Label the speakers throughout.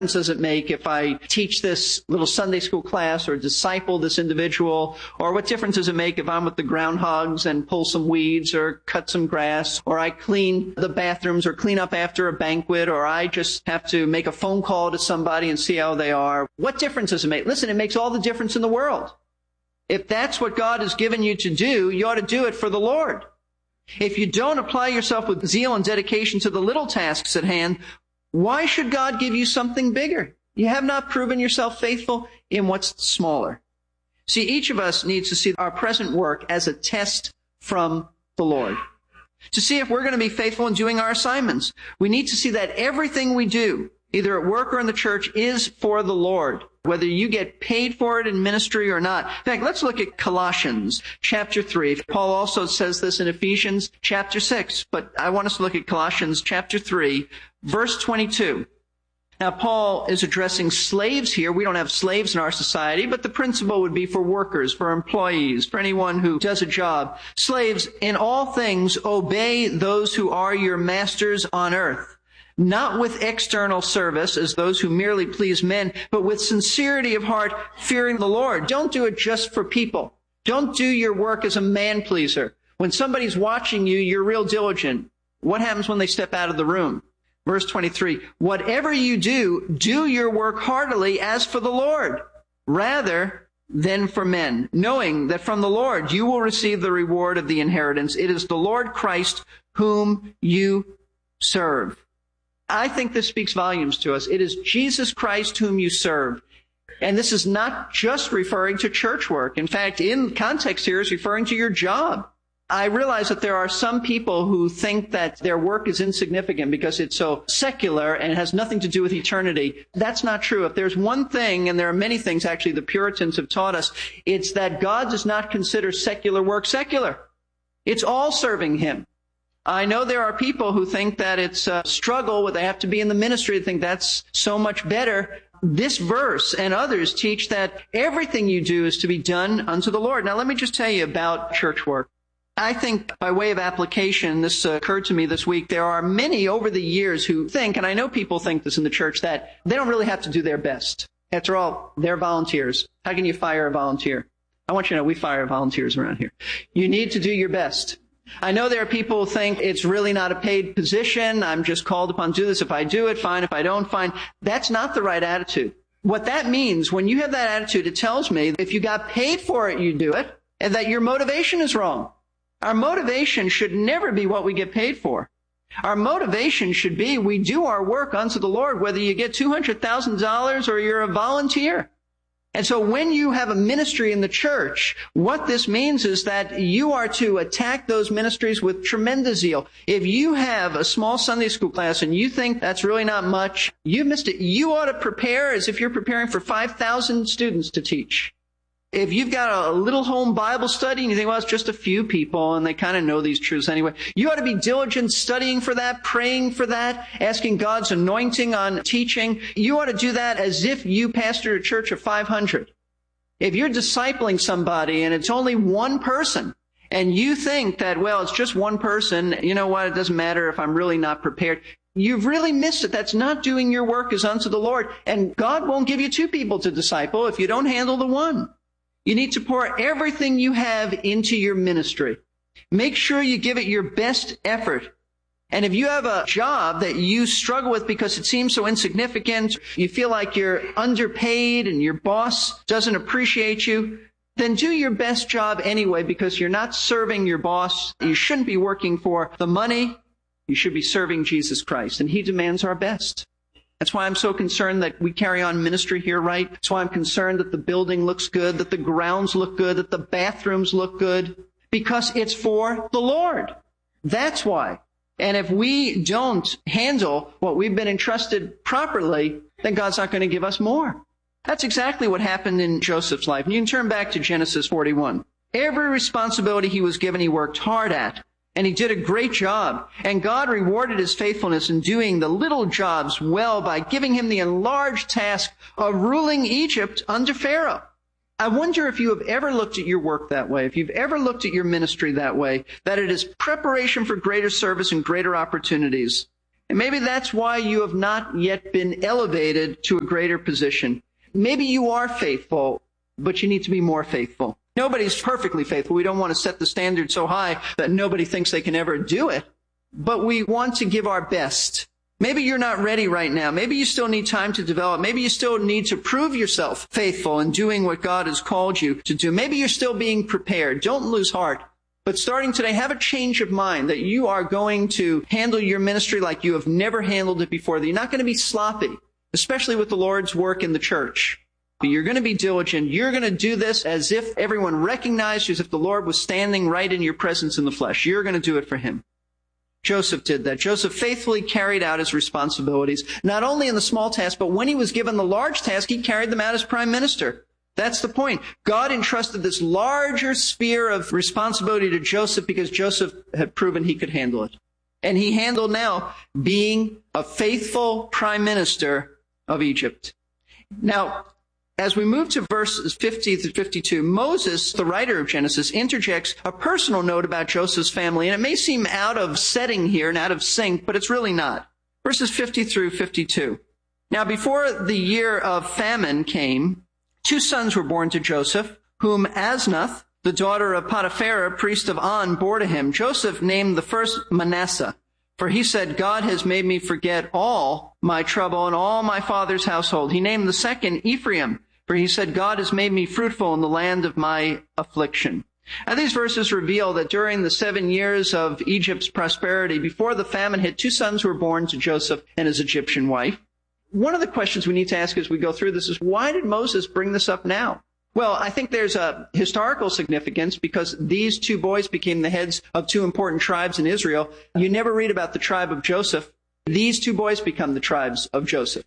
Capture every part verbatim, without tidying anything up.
Speaker 1: does it make if I teach this little Sunday school class or disciple this individual? Or what difference does it make if I'm with the groundhogs and pull some weeds or cut some grass, or I clean the bathrooms or clean up after a banquet, or I just have to make a phone call to somebody and see how they are? What difference does it make? Listen, it makes all the difference in the world. If that's what God has given you to do, you ought to do it for the Lord. If you don't apply yourself with zeal and dedication to the little tasks at hand, why should God give you something bigger? You have not proven yourself faithful in what's smaller. See, each of us needs to see our present work as a test from the Lord. To see if we're going to be faithful in doing our assignments. We need to see that everything we do, either at work or in the church, is for the Lord, whether you get paid for it in ministry or not. In fact, let's look at Colossians chapter three. Paul also says this in Ephesians chapter six, but I want us to look at Colossians chapter three, verse twenty-two. Now, Paul is addressing slaves here. We don't have slaves in our society, but the principle would be for workers, for employees, for anyone who does a job. Slaves, in all things, obey those who are your masters on earth, not with external service as those who merely please men, but with sincerity of heart, fearing the Lord. Don't do it just for people. Don't do your work as a man pleaser. When somebody's watching you, you're real diligent. What happens when they step out of the room? Verse twenty-three, whatever you do, do your work heartily as for the Lord, rather than for men, knowing that from the Lord you will receive the reward of the inheritance. It is the Lord Christ whom you serve. I think this speaks volumes to us. It is Jesus Christ whom you serve. And this is not just referring to church work. In fact, in context here, it's referring to your job. I realize that there are some people who think that their work is insignificant because it's so secular and has nothing to do with eternity. That's not true. If there's one thing, and there are many things actually the Puritans have taught us, it's that God does not consider secular work secular. It's all serving Him. I know there are people who think that it's a struggle where they have to be in the ministry. They think that's so much better. This verse and others teach that everything you do is to be done unto the Lord. Now, let me just tell you about church work. I think by way of application, this occurred to me this week, there are many over the years who think, and I know people think this in the church, that they don't really have to do their best. After all, they're volunteers. How can you fire a volunteer? I want you to know we fire volunteers around here. You need to do your best. I know there are people who think it's really not a paid position. I'm just called upon to do this. If I do it, fine. If I don't, fine. That's not the right attitude. What that means, when you have that attitude, it tells me if you got paid for it, you do it, and that your motivation is wrong. Our motivation should never be what we get paid for. Our motivation should be we do our work unto the Lord, whether you get two hundred thousand dollars or you're a volunteer. And so when you have a ministry in the church, what this means is that you are to attack those ministries with tremendous zeal. If you have a small Sunday school class and you think that's really not much, you missed it. You ought to prepare as if you're preparing for five thousand students to teach. If you've got a little home Bible study and you think, well, it's just a few people and they kind of know these truths anyway, you ought to be diligent studying for that, praying for that, asking God's anointing on teaching. You ought to do that as if you pastor a church of five hundred. If you're discipling somebody and it's only one person and you think that, well, it's just one person, you know what, it doesn't matter if I'm really not prepared. You've really missed it. That's not doing your work as unto the Lord. And God won't give you two people to disciple if you don't handle the one. You need to pour everything you have into your ministry. Make sure you give it your best effort. And if you have a job that you struggle with because it seems so insignificant, you feel like you're underpaid and your boss doesn't appreciate you, then do your best job anyway because you're not serving your boss. You shouldn't be working for the money. You should be serving Jesus Christ, and He demands our best. That's why I'm so concerned that we carry on ministry here right. That's why I'm concerned that the building looks good, that the grounds look good, that the bathrooms look good, because it's for the Lord. That's why. And if we don't handle what we've been entrusted properly, then God's not going to give us more. That's exactly what happened in Joseph's life. And you can turn back to Genesis forty-one. Every responsibility he was given, he worked hard at. And he did a great job. And God rewarded his faithfulness in doing the little jobs well by giving him the enlarged task of ruling Egypt under Pharaoh. I wonder if you have ever looked at your work that way, if you've ever looked at your ministry that way, that it is preparation for greater service and greater opportunities. And maybe that's why you have not yet been elevated to a greater position. Maybe you are faithful, but you need to be more faithful. Nobody's perfectly faithful. We don't want to set the standard so high that nobody thinks they can ever do it. But we want to give our best. Maybe you're not ready right now. Maybe you still need time to develop. Maybe you still need to prove yourself faithful in doing what God has called you to do. Maybe you're still being prepared. Don't lose heart. But starting today, have a change of mind that you are going to handle your ministry like you have never handled it before, that you're not going to be sloppy, especially with the Lord's work in the church. But you're going to be diligent. You're going to do this as if everyone recognized you, as if the Lord was standing right in your presence in the flesh. You're going to do it for him. Joseph did that. Joseph faithfully carried out his responsibilities, not only in the small task, but when he was given the large task, he carried them out as prime minister. That's the point. God entrusted this larger sphere of responsibility to Joseph because Joseph had proven he could handle it. And he handled now being a faithful prime minister of Egypt. Now, as we move to verses fifty through fifty-two, Moses, the writer of Genesis, interjects a personal note about Joseph's family. And it may seem out of setting here and out of sync, but it's really not. Verses fifty through fifty-two. Now, before the year of famine came, two sons were born to Joseph, whom Asnath, the daughter of Potipharah, priest of On, bore to him. Joseph named the first Manasseh, for he said, God has made me forget all my trouble and all my father's household. He named the second Ephraim, for he said, God has made me fruitful in the land of my affliction. Now, these verses reveal that during the seven years of Egypt's prosperity, before the famine hit, two sons were born to Joseph and his Egyptian wife. One of the questions we need to ask as we go through this is, why did Moses bring this up now? Well, I think there's a historical significance because these two boys became the heads of two important tribes in Israel. You never read about the tribe of Joseph. These two boys become the tribes of Joseph.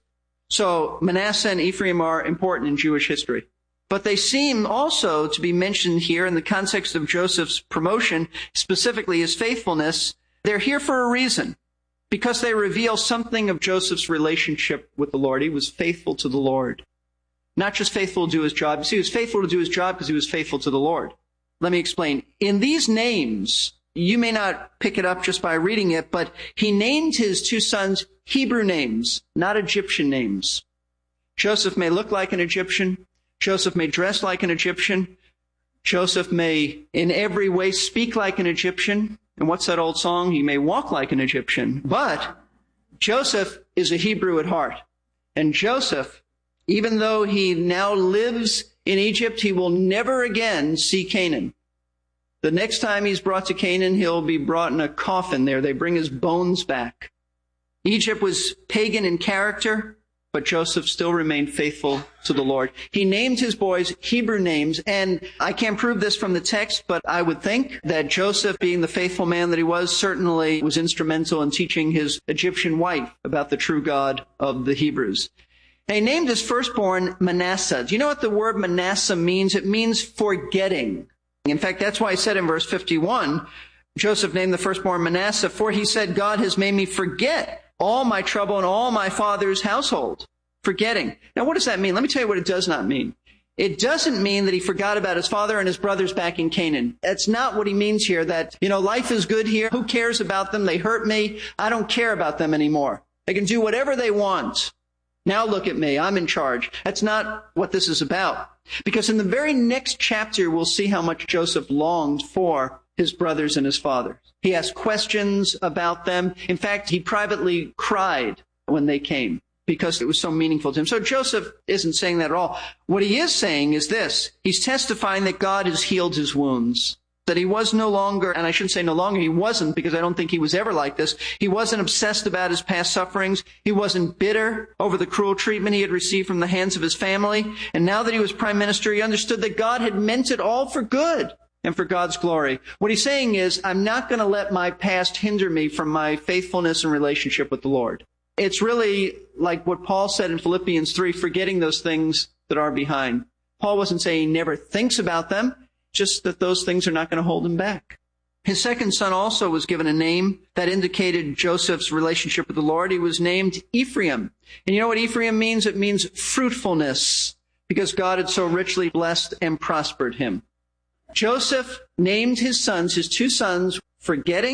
Speaker 1: So Manasseh and Ephraim are important in Jewish history. But they seem also to be mentioned here in the context of Joseph's promotion, specifically his faithfulness. They're here for a reason. Because they reveal something of Joseph's relationship with the Lord. He was faithful to the Lord. Not just faithful to do his job. He was faithful to do his job because he was faithful to the Lord. Let me explain. In these names, you may not pick it up just by reading it, but he named his two sons Hebrew names, not Egyptian names. Joseph may look like an Egyptian. Joseph may dress like an Egyptian. Joseph may in every way speak like an Egyptian. And what's that old song? He may walk like an Egyptian. But Joseph is a Hebrew at heart. And Joseph, even though he now lives in Egypt, he will never again see Canaan. The next time he's brought to Canaan, he'll be brought in a coffin there. They bring his bones back. Egypt was pagan in character, but Joseph still remained faithful to the Lord. He named his boys Hebrew names, and I can't prove this from the text, but I would think that Joseph, being the faithful man that he was, certainly was instrumental in teaching his Egyptian wife about the true God of the Hebrews. And he named his firstborn Manasseh. Do you know what the word Manasseh means? It means forgetting. In fact, that's why he said in verse fifty-one, Joseph named the firstborn Manasseh, for he said, God has made me forget all my trouble and all my father's household. Forgetting. Now, what does that mean? Let me tell you what it does not mean. It doesn't mean that he forgot about his father and his brothers back in Canaan. That's not what he means here, that, you know, life is good here. Who cares about them? They hurt me. I don't care about them anymore. They can do whatever they want. Now look at me. I'm in charge. That's not what this is about. Because in the very next chapter, we'll see how much Joseph longed for his brothers and his father. He asked questions about them. In fact, he privately cried when they came because it was so meaningful to him. So Joseph isn't saying that at all. What he is saying is this. He's testifying that God has healed his wounds. That he was no longer, and I shouldn't say no longer, he wasn't, because I don't think he was ever like this. He wasn't obsessed about his past sufferings. He wasn't bitter over the cruel treatment he had received from the hands of his family. And now that he was prime minister, he understood that God had meant it all for good and for God's glory. What he's saying is, I'm not going to let my past hinder me from my faithfulness and relationship with the Lord. It's really like what Paul said in Philippians three, forgetting those things that are behind. Paul wasn't saying he never thinks about them, just that those things are not going to hold him back. His second son also was given a name that indicated Joseph's relationship with the Lord. He was named Ephraim. And you know what Ephraim means? It means fruitfulness, because God had so richly blessed and prospered him. Joseph named his sons, his two sons, forgetting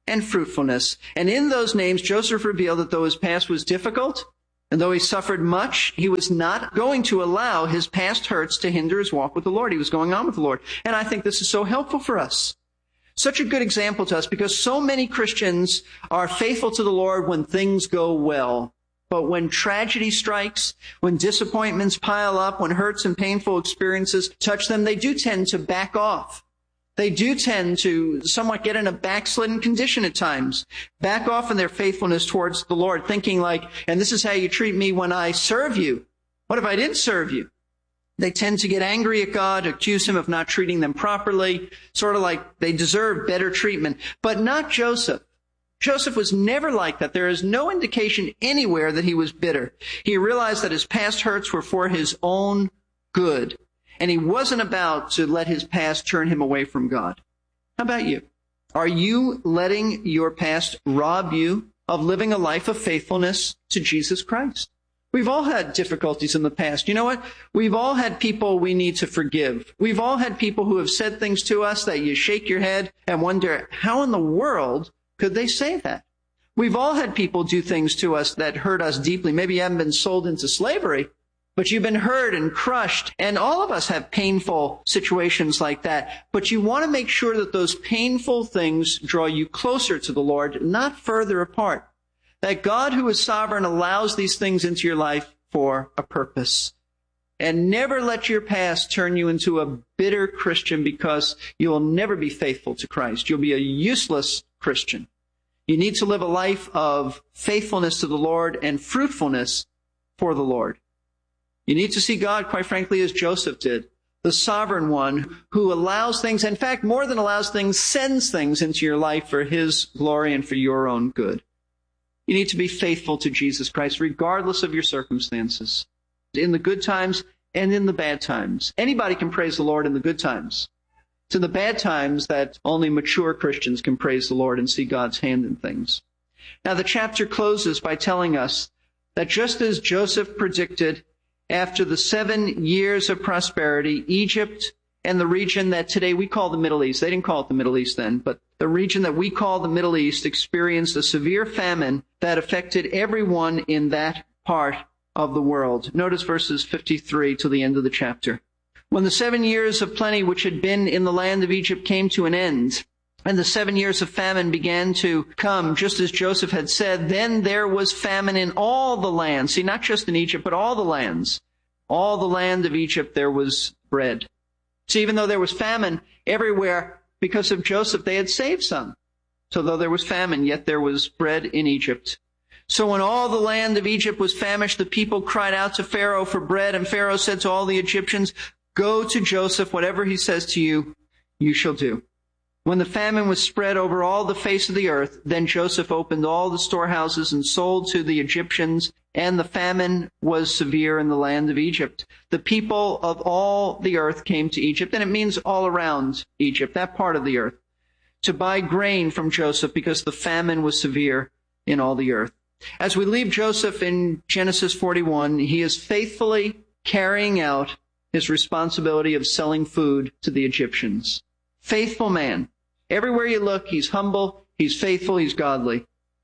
Speaker 1: and fruitfulness. And in those names, Joseph revealed that though his past was difficult, and though he suffered much, he was not going to allow his past hurts to hinder his walk with the Lord. He was going on with the Lord. And I think this is so helpful for us. Such a good example to us, because so many Christians are faithful to the Lord when things go well. But when tragedy strikes, when disappointments pile up, when hurts and painful experiences touch them, they do tend to back off. They do tend to somewhat get in a backslidden condition at times, back off in their faithfulness towards the Lord, thinking like, and this is how you treat me when I serve you. What if I didn't serve you? They tend to get angry at God, accuse him of not treating them properly, sort of like they deserve better treatment. But not Joseph. Joseph was never like that. There is no indication anywhere that he was bitter. He realized that his past hurts were for his own good. And he wasn't about to let his past turn him away from God. How about you? Are you letting your past rob you of living a life of faithfulness to Jesus Christ? We've all had difficulties in the past. You know what? We've all had people we need to forgive. We've all had people who have said things to us that you shake your head and wonder, how in the world could they say that? We've all had people do things to us that hurt us deeply. Maybe you haven't been sold into slavery, but you've been hurt and crushed. And all of us have painful situations like that. But you want to make sure that those painful things draw you closer to the Lord, not further apart. That God, who is sovereign, allows these things into your life for a purpose. And never let your past turn you into a bitter Christian, because you will never be faithful to Christ. You'll be a useless Christian. You need to live a life of faithfulness to the Lord and fruitfulness for the Lord. You need to see God, quite frankly, as Joseph did, the sovereign one who allows things, in fact, more than allows things, sends things into your life for his glory and for your own good. You need to be faithful to Jesus Christ, regardless of your circumstances, in the good times and in the bad times. Anybody can praise the Lord in the good times. It's in the bad times that only mature Christians can praise the Lord and see God's hand in things. Now, the chapter closes by telling us that just as Joseph predicted, after the seven years of prosperity, Egypt and the region that today we call the Middle East, they didn't call it the Middle East then, but the region that we call the Middle East experienced a severe famine that affected everyone in that part of the world. Notice verses fifty-three to the end of the chapter. When the seven years of plenty which had been in the land of Egypt came to an end, and the seven years of famine began to come, just as Joseph had said, then there was famine in all the land. See, not just in Egypt, but all the lands. All the land of Egypt there was bread. See, even though there was famine everywhere, because of Joseph, they had saved some. So though there was famine, yet there was bread in Egypt. So when all the land of Egypt was famished, the people cried out to Pharaoh for bread, and Pharaoh said to all the Egyptians, go to Joseph, whatever he says to you, you shall do. When the famine was spread over all the face of the earth, then Joseph opened all the storehouses and sold to the Egyptians, and the famine was severe in the land of Egypt. The people of all the earth came to Egypt, and it means all around Egypt, that part of the earth, to buy grain from Joseph, because the famine was severe in all the earth. As we leave Joseph in Genesis forty-one, he is faithfully carrying out his responsibility of selling food to the Egyptians. Faithful man. Everywhere you look, he's humble, he's faithful, he's godly.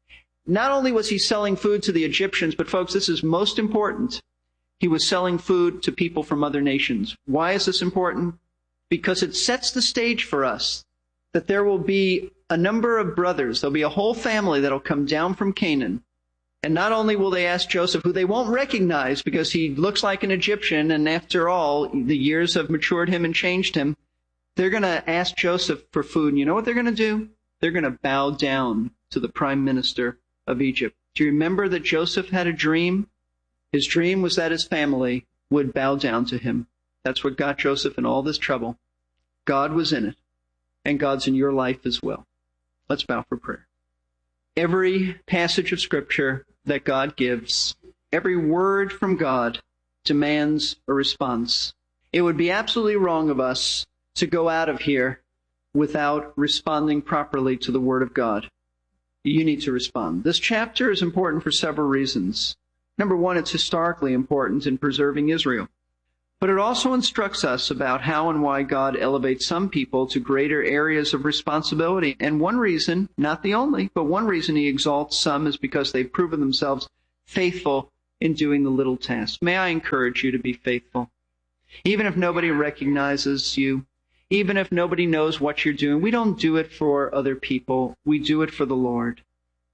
Speaker 1: Not only was he selling food to the Egyptians, but folks, this is most important. He was selling food to people from other nations. Why is this important? Because it sets the stage for us that there will be a number of brothers, there'll be a whole family that'll come down from Canaan. And not only will they ask Joseph, who they won't recognize because he looks like an Egyptian, and after all, the years have matured him and changed him, they're going to ask Joseph for food. And you know what they're going to do? They're going to bow down to the prime minister of Egypt. Do you remember that Joseph had a dream? His dream was that his family would bow down to him. That's what got Joseph in all this trouble. God was in it, and God's in your life as well. Let's bow for prayer. Every passage of Scripture that God gives, every word from God demands a response. It would be absolutely wrong of us to go out of here without responding properly to the Word of God. You need to respond. This chapter is important for several reasons. Number one, it's historically important in preserving Israel. But it also instructs us about how and why God elevates some people to greater areas of responsibility. And one reason, not the only, but one reason he exalts some is because they've proven themselves faithful in doing the little tasks. May I encourage you to be faithful? Even if nobody recognizes you, even if nobody knows what you're doing, we don't do it for other people. We do it for the Lord.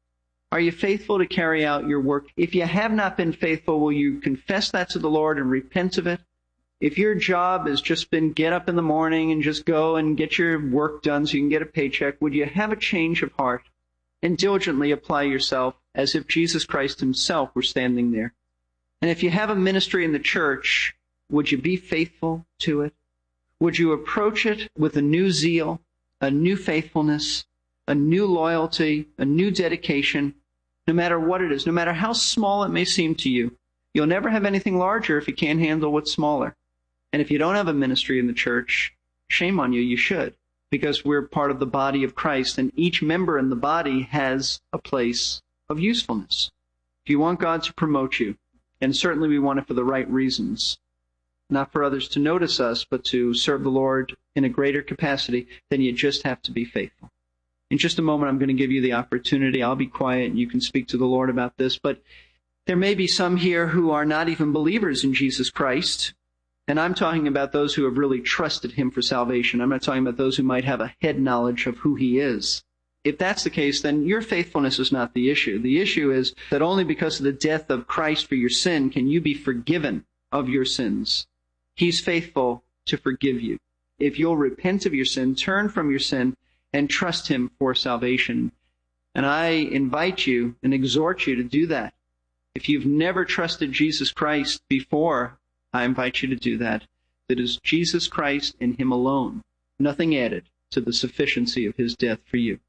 Speaker 1: Are you faithful to carry out your work? If you have not been faithful, will you confess that to the Lord and repent of it? If your job has just been get up in the morning and just go and get your work done so you can get a paycheck, would you have a change of heart and diligently apply yourself as if Jesus Christ himself were standing there? And if you have a ministry in the church, would you be faithful to it? Would you approach it with a new zeal, a new faithfulness, a new loyalty, a new dedication, no matter what it is, no matter how small it may seem to you? You'll never have anything larger if you can't handle what's smaller. And if you don't have a ministry in the church, shame on you, you should, because we're part of the body of Christ, and each member in the body has a place of usefulness. If you want God to promote you, and certainly we want it for the right reasons, not for others to notice us, but to serve the Lord in a greater capacity, then you just have to be faithful. In just a moment, I'm going to give you the opportunity. I'll be quiet, and you can speak to the Lord about this, but there may be some here who are not even believers in Jesus Christ. And I'm talking about those who have really trusted him for salvation. I'm not talking about those who might have a head knowledge of who he is. If that's the case, then your faithfulness is not the issue. The issue is that only because of the death of Christ for your sin can you be forgiven of your sins. He's faithful to forgive you. If you'll repent of your sin, turn from your sin, and trust him for salvation. And I invite you and exhort you to do that. If you've never trusted Jesus Christ before, I invite you to do that. It is Jesus Christ and him alone, nothing added to the sufficiency of his death for you.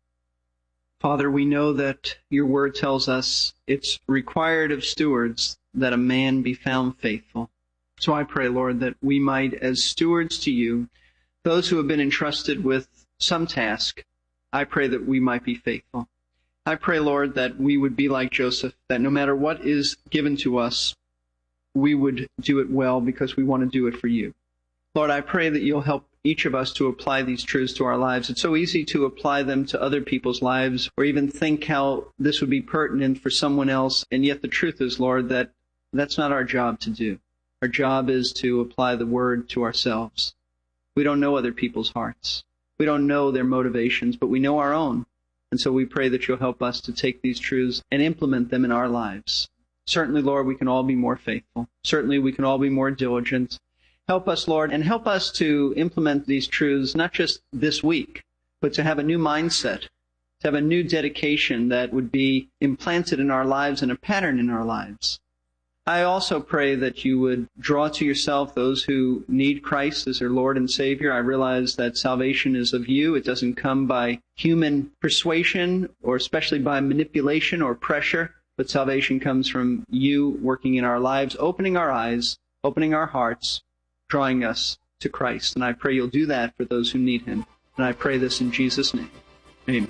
Speaker 1: Father, we know that your word tells us it's required of stewards that a man be found faithful. So I pray, Lord, that we might, as stewards to you, those who have been entrusted with some task, I pray that we might be faithful. I pray, Lord, that we would be like Joseph, that no matter what is given to us, we would do it well because we want to do it for you. Lord, I pray that you'll help each of us to apply these truths to our lives. It's so easy to apply them to other people's lives or even think how this would be pertinent for someone else. And yet the truth is, Lord, that that's not our job to do. Our job is to apply the word to ourselves. We don't know other people's hearts. We don't know their motivations, but we know our own. And so we pray that you'll help us to take these truths and implement them in our lives. Certainly, Lord, we can all be more faithful. Certainly, we can all be more diligent. Help us, Lord, and help us to implement these truths not just this week, but to have a new mindset, to have a new dedication that would be implanted in our lives and a pattern in our lives. I also pray that you would draw to yourself those who need Christ as their Lord and Savior. I realize that salvation is of you. It doesn't come by human persuasion or especially by manipulation or pressure, but salvation comes from you working in our lives, opening our eyes, opening our hearts, drawing us to Christ. And I pray you'll do that for those who need him. And I pray this in Jesus' name. Amen.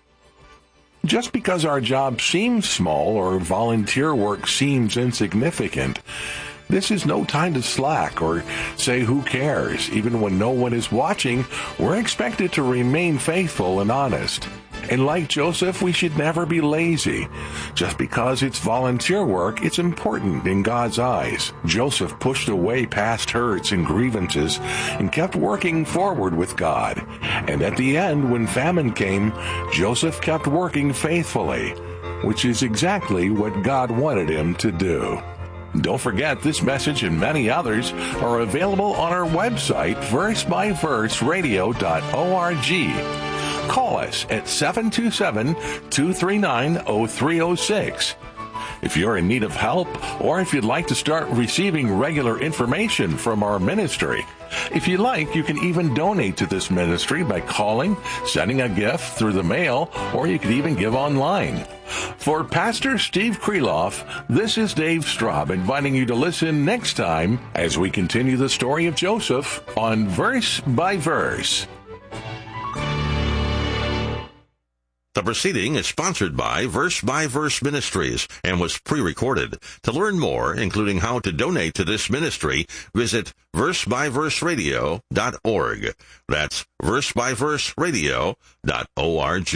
Speaker 2: Just because our job seems small or volunteer work seems insignificant, this is no time to slack or say who cares. Even when no one is watching, we're expected to remain faithful and honest. And like Joseph, we should never be lazy. Just because it's volunteer work, it's important in God's eyes. Joseph pushed away past hurts and grievances and kept working forward with God. And at the end, when famine came, Joseph kept working faithfully, which is exactly what God wanted him to do. Don't forget, this message and many others are available on our website, verse by verse radio dot org. Call us at seven two seven, two three nine, zero three zero six. If you're in need of help, or if you'd like to start receiving regular information from our ministry, if you like, you can even donate to this ministry by calling, sending a gift through the mail, or you could even give online. For Pastor Steve Kreloff, this is Dave Straub inviting you to listen next time as we continue the story of Joseph on Verse by Verse.
Speaker 3: The proceeding is sponsored by Verse by Verse Ministries and was pre-recorded. To learn more, including how to donate to this ministry, visit verse by verse radio dot org. That's verse by verse radio dot org.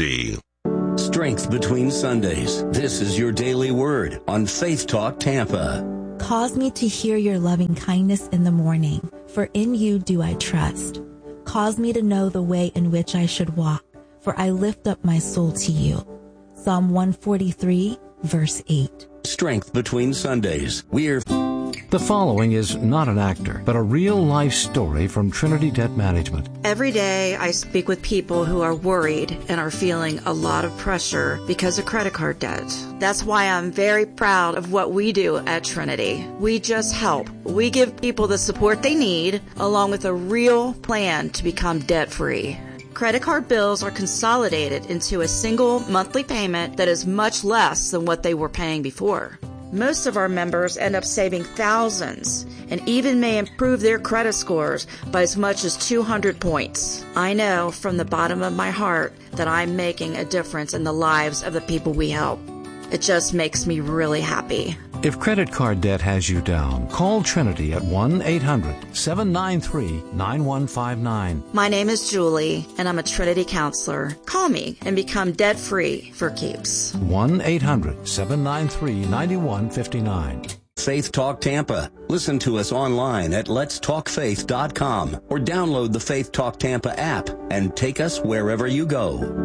Speaker 4: Strength between Sundays. This is your daily word on Faith Talk Tampa.
Speaker 5: Cause me to hear your loving kindness in the morning, for in you do I trust. Cause me to know the way in which I should walk, for I lift up my soul to you. Psalm one forty-three, verse eight.
Speaker 4: Strength between Sundays. We're...
Speaker 6: The following is not an actor, but a real-life story from Trinity Debt Management.
Speaker 7: Every day I speak with people who are worried and are feeling a lot of pressure because of credit card debt. That's why I'm very proud of what we do at Trinity. We just help. We give people the support they need, along with a real plan to become debt-free. Credit card bills are consolidated into a single monthly payment that is much less than what they were paying before. Most of our members end up saving thousands and even may improve their credit scores by as much as two hundred points. I know from the bottom of my heart that I'm making a difference in the lives of the people we help. It just makes me really happy.
Speaker 6: If credit card debt has you down, call Trinity at one eight hundred seven nine three nine one five nine.
Speaker 7: My name is Julie, and I'm a Trinity counselor. Call me and become debt-free for keeps.
Speaker 6: one eight hundred seven nine three nine one five nine.
Speaker 4: Faith Talk Tampa. Listen to us online at lets talk faith dot com or download the Faith Talk Tampa app and take us wherever you go.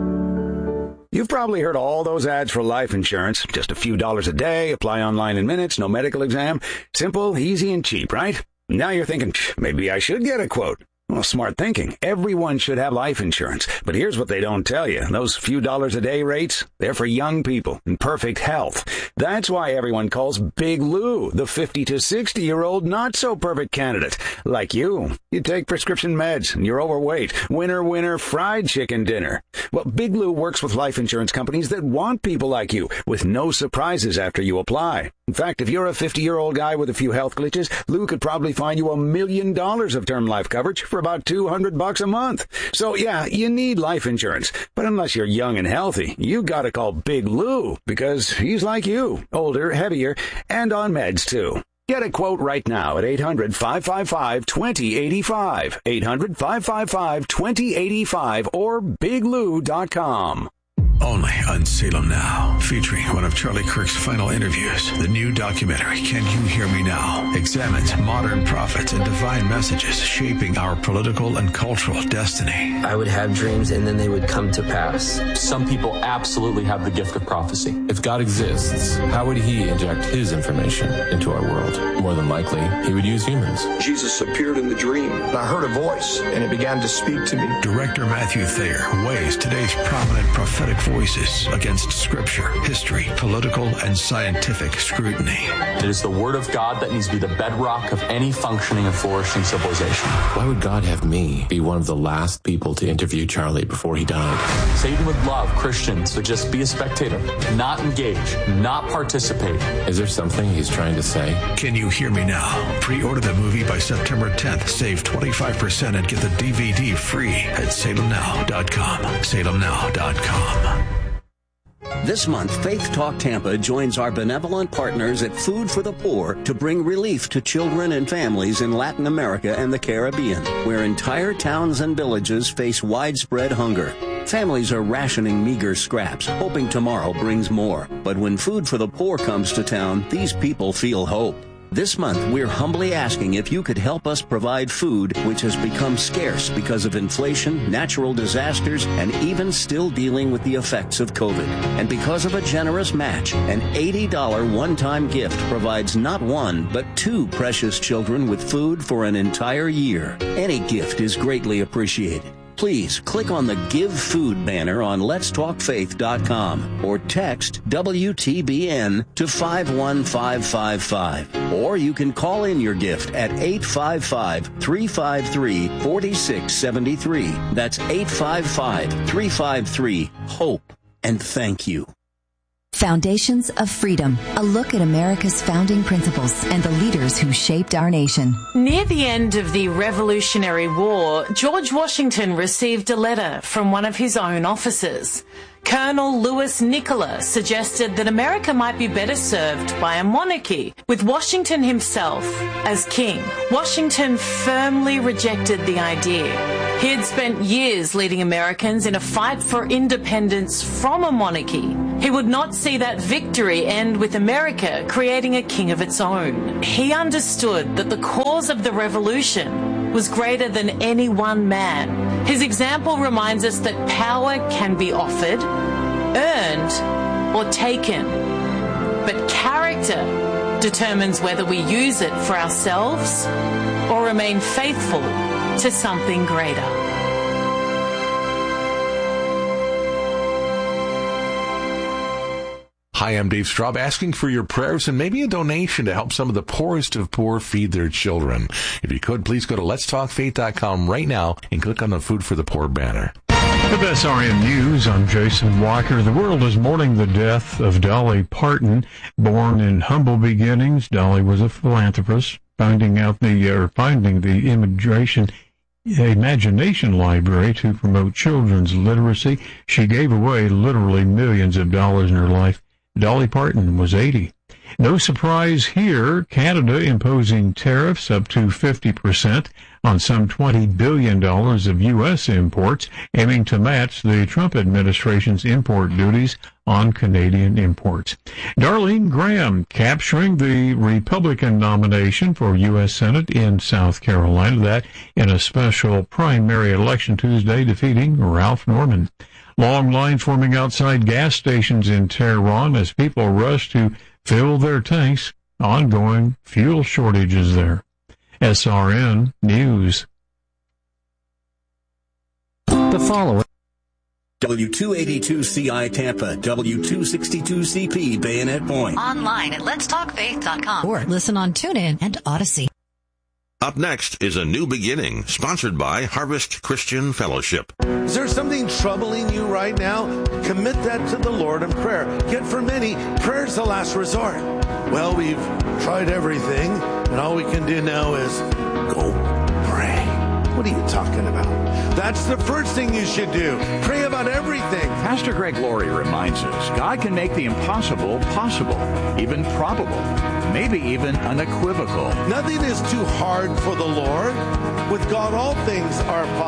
Speaker 8: You've probably heard all those ads for life insurance. Just a few dollars a day, apply online in minutes, no medical exam. Simple, easy, and cheap, right? Now you're thinking, maybe I should get a quote. Well, smart thinking. Everyone should have life insurance. But here's what they don't tell you. Those few dollars a day rates, they're for young people in perfect health. That's why everyone calls Big Lou the fifty to sixty-year-old not-so-perfect candidate. Like you. You take prescription meds and you're overweight. Winner, winner, fried chicken dinner. Well, Big Lou works with life insurance companies that want people like you with no surprises after you apply. In fact, if you're a fifty-year-old guy with a few health glitches, Lou could probably find you a million dollars of term life coverage for about two hundred bucks a month. So yeah, you need life insurance. But unless you're young and healthy, you gotta call Big Lou because he's like you, older, heavier, and on meds too. Get a quote right now at eight hundred five five five two zero eight five, eight hundred five five five two zero eight five or big lou dot com.
Speaker 9: Only on Salem Now, featuring one of Charlie Kirk's final interviews. The new documentary, Can You Hear Me Now?, examines modern prophets and divine messages shaping our political and cultural destiny.
Speaker 10: I would have dreams and then they would come to pass. Some people absolutely have the gift of prophecy.
Speaker 11: If God exists, how would he inject his information into our world? More than likely, he would use humans.
Speaker 12: Jesus appeared in the dream. I heard a voice and it began to speak to me.
Speaker 9: Director Matthew Thayer weighs today's prominent prophetic voices against scripture, history, political, and scientific scrutiny.
Speaker 10: It is the Word of God that needs to be the bedrock of any functioning and flourishing civilization.
Speaker 11: Why would God have me be one of the last people to interview Charlie before he died?
Speaker 10: Satan would love Christians to just be a spectator, not engage, not participate.
Speaker 11: Is there something he's trying to say?
Speaker 9: Can You Hear Me Now? Pre-order the movie by September tenth. Save twenty-five percent and get the D V D free at salem now dot com. salem now dot com.
Speaker 4: This month, Faith Talk Tampa joins our benevolent partners at Food for the Poor to bring relief to children and families in Latin America and the Caribbean, where entire towns and villages face widespread hunger. Families are rationing meager scraps, hoping tomorrow brings more. But when Food for the Poor comes to town, these people feel hope. This month, we're humbly asking if you could help us provide food which has become scarce because of inflation, natural disasters, and even still dealing with the effects of COVID. And because of a generous match, an eighty dollars one-time gift provides not one, but two precious children with food for an entire year. Any gift is greatly appreciated. Please click on the Give Food banner on lets talk faith dot com or text W T B N to five one five five five. Or you can call in your gift at eight five five, three five three, four six seven three. That's eight five five, three five three, HOPE. And thank you.
Speaker 13: Foundations of Freedom, a look at America's founding principles and the leaders who shaped our nation.
Speaker 14: Near the end of the Revolutionary War, George Washington received a letter from one of his own officers. Colonel Louis Nicola suggested that America might be better served by a monarchy, with Washington himself as king. Washington firmly rejected the idea. He had spent years leading Americans in a fight for independence from a monarchy. He would not see that victory end with America creating a king of its own. He understood that the cause of the revolution was greater than any one man. His example reminds us that power can be offered, earned, or taken. But character determines whether we use it for ourselves or remain faithful to something greater.
Speaker 2: Hi, I'm Dave Straub, asking for your prayers and maybe a donation to help some of the poorest of poor feed their children. If you could, please go to lets talk faith dot com right now and click on the Food for the Poor banner.
Speaker 15: With S R N News, I'm Jason Walker. The world is mourning the death of Dolly Parton. Born in humble beginnings, Dolly was a philanthropist, finding out the or finding the immigration Imagination Library to promote children's literacy. She gave away literally millions of dollars in her life. Dolly Parton was eighty. No surprise here, Canada imposing tariffs up to fifty percent on some twenty billion dollars of U S imports, aiming to match the Trump administration's import duties on Canadian imports. Darlene Graham capturing the Republican nomination for U S Senate in South Carolina, that in a special primary election Tuesday, defeating Ralph Norman. Long lines forming outside gas stations in Tehran as people rush to fill their tanks. Ongoing fuel shortages there. S R N News.
Speaker 4: The following. W two eighty-two C I Tampa, W two sixty-two C P Bayonet Point.
Speaker 16: Online at lets talk faith dot com or listen on TuneIn and Odyssey.
Speaker 3: Up next is A New Beginning, sponsored by Harvest Christian Fellowship.
Speaker 17: Is there something troubling you right now? Commit that to the Lord in prayer. Yet for many, prayer is the last resort. Well, we've tried everything, and all we can do now is go pray. What are you talking about? That's the first thing you should do. Pray about everything.
Speaker 18: Pastor Greg Laurie reminds us God can make the impossible possible, even probable, maybe even unequivocal.
Speaker 17: Nothing is too hard for the Lord. With God, all things are possible.